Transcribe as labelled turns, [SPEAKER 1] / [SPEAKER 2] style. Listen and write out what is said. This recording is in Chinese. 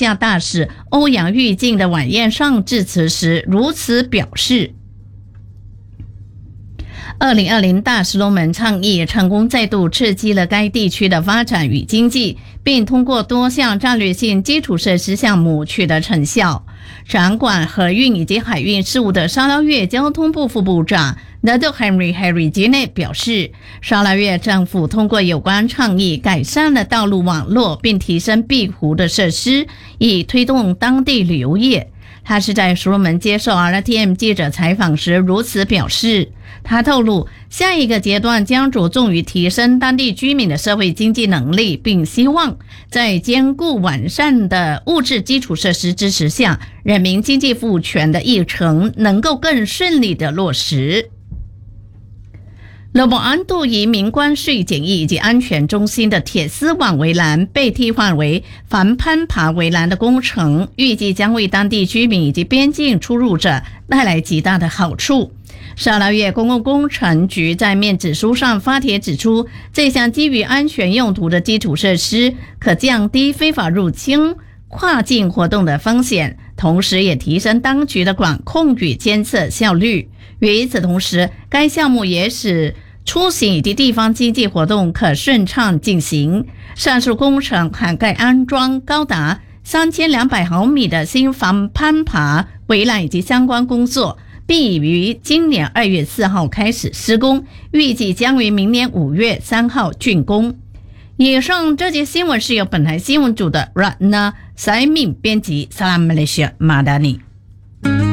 [SPEAKER 1] 夏大使欧阳玉靖的晚宴上致辞时如此表示。2020大石龙门倡议成功再度刺激了该地区的发展与经济，并通过多项战略性基础设施项目取得成效。掌管河运以及海运事务的沙捞越交通部副部长 Dato Henry Jine 表示，沙捞越政府通过有关倡议改善了道路网络，并提升碧湖的设施，以推动当地旅游业。他是在石龙门接受 RTM 记者采访时如此表示。他透露，下一个阶段将着重于提升当地居民的社会经济能力，并希望在兼顾完善的物质基础设施支持下，人民经济赋权的议程能够更顺利地落实。罗伯安度移民关税检疫以及安全中心的铁丝网围栏被替换为防攀爬围栏的工程，预计将为当地居民以及边境出入者带来极大的好处。沙捞越公共工程局在面子书上发帖指出，这项基于安全用途的基础设施可降低非法入侵跨境活动的风险，同时也提升当局的管控与监测效率。与此同时，该项目也使出行以及地方经济活动可顺畅进行。上述工程涵盖安装高达3200毫米的新防攀爬围栏以及相关工作，并于今年2月4号开始施工，预计将于明年5月3号竣工。以上这节新闻是由本台新闻组的 Ratna Saimin 编辑，萨拉马来西亚马达尼。